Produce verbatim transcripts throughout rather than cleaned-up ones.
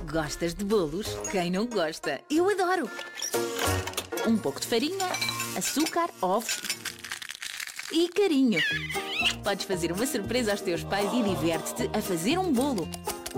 Gostas de bolos? Quem não gosta? Eu adoro! Um pouco de farinha, açúcar, ovos e carinho. Podes fazer uma surpresa aos teus pais e diverte-te a fazer um bolo.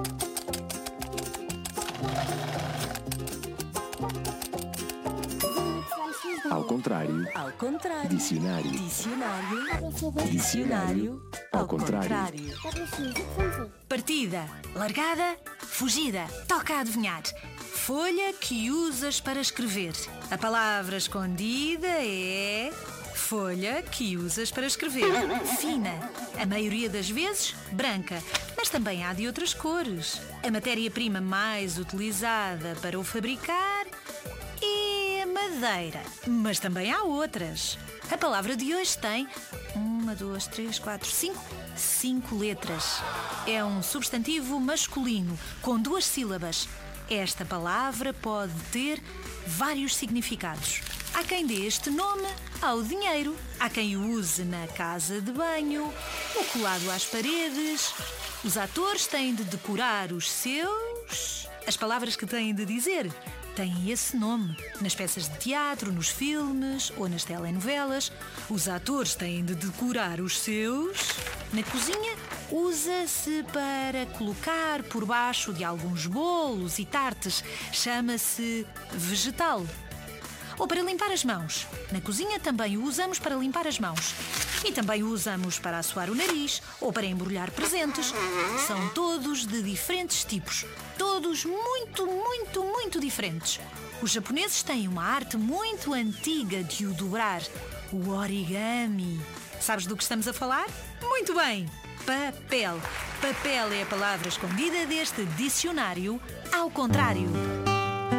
Ao contrário. Ao contrário. Dicionário. Dicionário. Dicionário. Ao contrário. Partida, largada, fugida. Toca a adivinhar. Folha que usas para escrever. A palavra escondida é... folha que usas para escrever. Fina. A maioria das vezes, branca. Mas também há de outras cores. A matéria-prima mais utilizada para o fabricar é a madeira. Mas também há outras. A palavra de hoje tem uma, duas, três, quatro, cinco, cinco letras. É um substantivo masculino com duas sílabas. Esta palavra pode ter vários significados. Há quem dê este nome ao dinheiro, há quem o use na casa de banho, ou colado às paredes. Os atores têm de decorar os seus... As palavras que têm de dizer têm esse nome. Nas peças de teatro, nos filmes ou nas telenovelas, os atores têm de decorar os seus... Na cozinha, usa-se para colocar por baixo de alguns bolos e tartes. Chama-se vegetal. Ou para limpar as mãos. Na cozinha também o usamos para limpar as mãos. E também o usamos para assoar o nariz ou para embrulhar presentes. São todos de diferentes tipos. Todos muito, muito, muito diferentes. Os japoneses têm uma arte muito antiga de o dobrar. O origami. Sabes do que estamos a falar? Muito bem! Papel. Papel é a palavra escondida deste dicionário ao contrário.